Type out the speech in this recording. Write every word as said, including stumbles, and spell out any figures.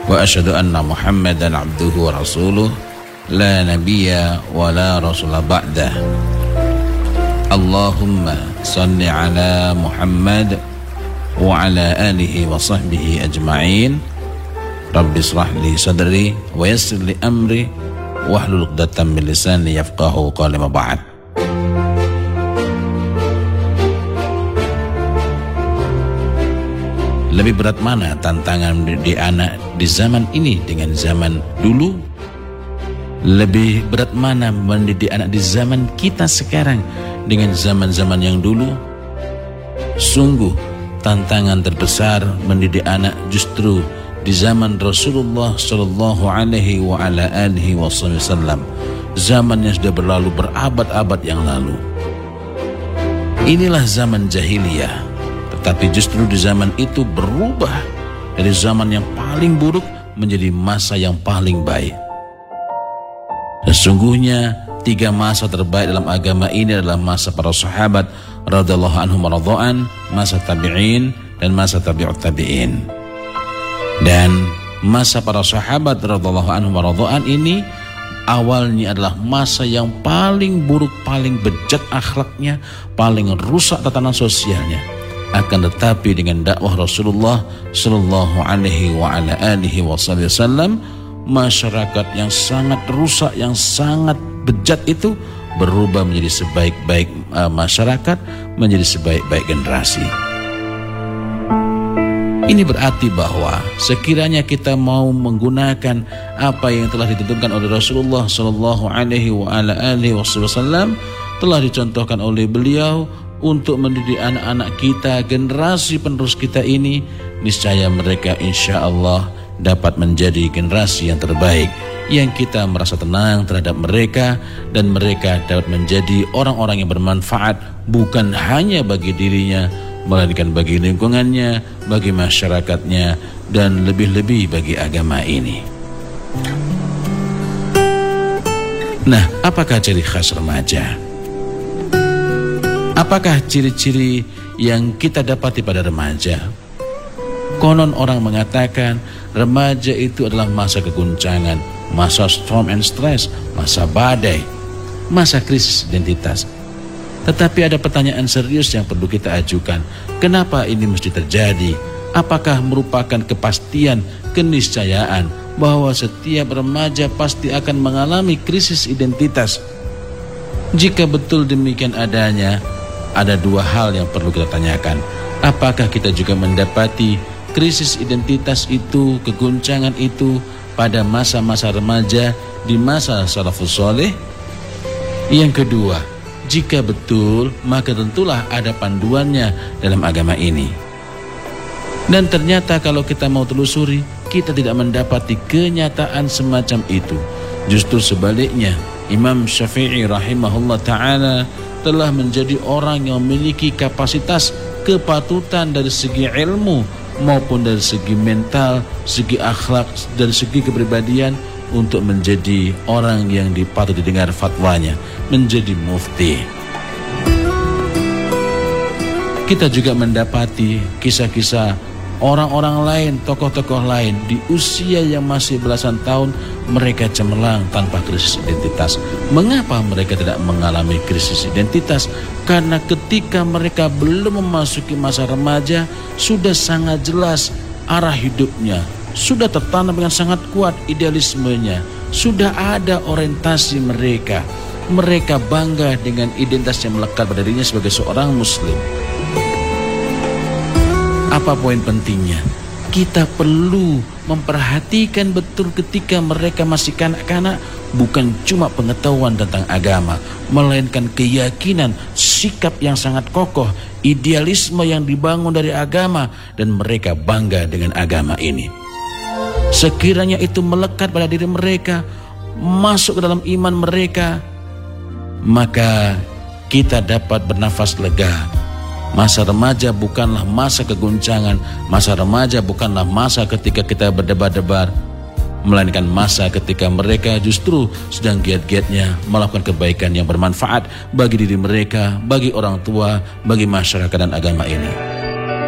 wa asyhadu anna Muhammadan abduhu wa rasuluh la nabiyya wa la rasula ba'dah. Allahumma salli ala Muhammad wa ala alihi wa sahbihi ajma'in. Rabbi israh li sadri wa yassir li amri wahlul 'uqdatam min lisani yafqahu qawli ma ba'd. Lebih berat mana tantangan di anak di zaman ini dengan zaman dulu? Lebih berat mana mendidik anak di zaman kita sekarang dengan zaman-zaman yang dulu? Sungguh tantangan terbesar mendidik anak justru di zaman Rasulullah Shallallahu Alaihi wa ala alihi wasallam, zaman yang sudah berlalu berabad-abad yang lalu. Inilah zaman jahiliyah. Tetapi justru di zaman itu berubah dari zaman yang paling buruk menjadi masa yang paling baik. Sesungguhnya tiga masa terbaik dalam agama ini adalah masa para sahabat radhiyallahu anhum wa radha'an, masa tabi'in dan masa tabi'ut tabi'in. Dan masa para sahabat radhiyallahu anhum wa radha'an ini awalnya adalah masa yang paling buruk, paling bejat akhlaknya, paling rusak tatanan sosialnya. Akan tetapi dengan dakwah Rasulullah Sallallahu Alaihi wa ala alihi wasallam, masyarakat yang sangat rusak, yang sangat bejat itu berubah menjadi sebaik-baik uh, masyarakat, menjadi sebaik-baik generasi. Ini berarti bahwa sekiranya kita mau menggunakan apa yang telah ditentukan oleh Rasulullah Sallallahu Alaihi wa ala alihi wasallam, telah dicontohkan oleh beliau untuk mendidik anak-anak kita, generasi penerus kita ini, niscaya mereka insya Allah dapat menjadi generasi yang terbaik, yang kita merasa tenang terhadap mereka, dan mereka dapat menjadi orang-orang yang bermanfaat bukan hanya bagi dirinya, melainkan bagi lingkungannya, bagi masyarakatnya, dan lebih-lebih bagi agama ini. Nah, apakah ciri khas remaja? Apakah ciri-ciri yang kita dapati pada remaja? Konon orang mengatakan remaja itu adalah masa keguncangan, masa storm and stress, masa badai, masa krisis identitas. Tetapi ada pertanyaan serius yang perlu kita ajukan. Kenapa ini mesti terjadi? Apakah merupakan kepastian, keniscayaan bahwa setiap remaja pasti akan mengalami krisis identitas? Jika betul demikian adanya, ada dua hal yang perlu kita tanyakan. Apakah kita juga mendapati krisis identitas itu, keguncangan itu pada masa-masa remaja di masa salafus soleh? Yang kedua, jika betul, maka tentulah ada panduannya dalam agama ini. Dan ternyata kalau kita mau telusuri, kita tidak mendapati kenyataan semacam itu. Justru sebaliknya, Imam Syafi'i rahimahullah ta'ala telah menjadi orang yang memiliki kapasitas kepatutan dari segi ilmu maupun dari segi mental, segi akhlak, dari segi kepribadian untuk menjadi orang yang dipatut didengar fatwanya, menjadi mufti. Kita juga mendapati kisah-kisah orang-orang lain, tokoh-tokoh lain di usia yang masih belasan tahun, mereka cemerlang tanpa krisis identitas. Mengapa mereka tidak mengalami krisis identitas? Karena ketika mereka belum memasuki masa remaja, sudah sangat jelas arah hidupnya, sudah tertanam dengan sangat kuat idealismenya, sudah ada orientasi mereka. Mereka bangga dengan identitas yang melekat pada dirinya sebagai seorang muslim. Apa poin pentingnya? Kita perlu memperhatikan betul ketika mereka masih kanak-kanak, bukan cuma pengetahuan tentang agama, melainkan keyakinan, sikap yang sangat kokoh, idealisme yang dibangun dari agama, dan mereka bangga dengan agama ini. Sekiranya itu melekat pada diri mereka, masuk ke dalam iman mereka, maka kita dapat bernafas lega. Masa remaja bukanlah masa keguncangan, masa remaja bukanlah masa ketika kita berdebar-debar, melainkan masa ketika mereka justru sedang giat-giatnya melakukan kebaikan yang bermanfaat bagi diri mereka, bagi orang tua, bagi masyarakat dan agama ini.